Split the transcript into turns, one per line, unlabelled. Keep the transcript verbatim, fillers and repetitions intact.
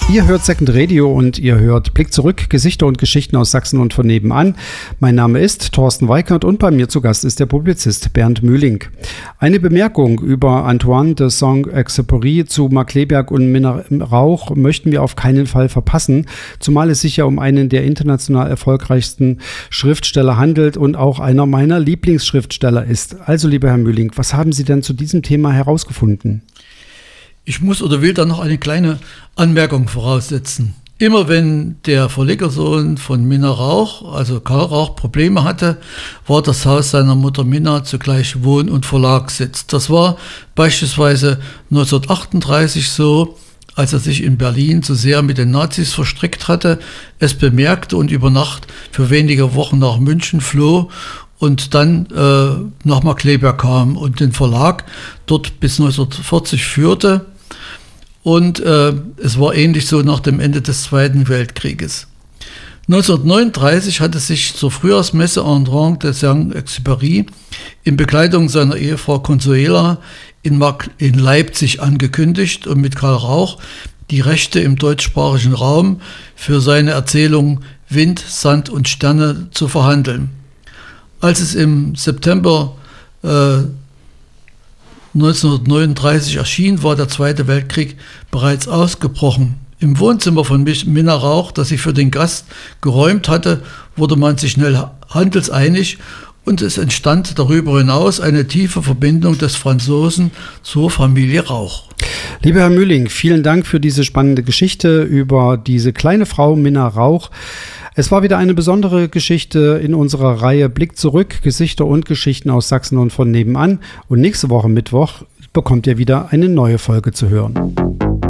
Ihr hört Second Radio und ihr hört Blick zurück, Gesichter und Geschichten aus Sachsen und von nebenan. Mein Name ist Thorsten Weikert und bei mir zu Gast ist der Publizist Bernd Mühling. Eine Bemerkung über Antoine de Saint-Exupéry zu Markkleeberg und Minna Rauch möchten wir auf keinen Fall verpassen, zumal es sich ja um einen der international erfolgreichsten Schriftsteller handelt und auch einer meiner Lieblingsschriftsteller ist. Also, lieber Herr Mühling, was haben Sie denn zu diesem Thema herausgefunden?
Ich muss oder will da noch eine kleine Anmerkung voraussetzen. Immer wenn der Verlegersohn von Minna Rauch, also Karl Rauch, Probleme hatte, war das Haus seiner Mutter Minna zugleich Wohn- und Verlagssitz. Das war beispielsweise neunzehnhundertachtunddreißig so, als er sich in Berlin zu sehr mit den Nazis verstrickt hatte, es bemerkte und über Nacht für wenige Wochen nach München floh und dann äh, nach Markkleeberg kam und den Verlag dort bis neunzehnhundertvierzig führte. Und äh, es war ähnlich so nach dem Ende des Zweiten Weltkrieges. neunzehnhundertneununddreißig hatte sich zur Frühjahrsmesse Antoine de Saint-Exupéry in Begleitung seiner Ehefrau Consuela in, Mark- in Leipzig angekündigt und mit Karl Rauch die Rechte im deutschsprachigen Raum für seine Erzählung Wind, Sand und Sterne zu verhandeln. Als es im September äh, neunzehnhundertneununddreißig erschien, war der Zweite Weltkrieg bereits ausgebrochen. Im Wohnzimmer von Minna Rauch, das sie für den Gast geräumt hatte, wurde man sich schnell handelseinig und es entstand darüber hinaus eine tiefe Verbindung des Franzosen zur Familie Rauch.
Lieber Herr Mühling, vielen Dank für diese spannende Geschichte über diese kleine Frau Minna Rauch. Es war wieder eine besondere Geschichte in unserer Reihe Blick zurück, Gesichter und Geschichten aus Sachsen und von nebenan. Und nächste Woche Mittwoch bekommt ihr wieder eine neue Folge zu hören.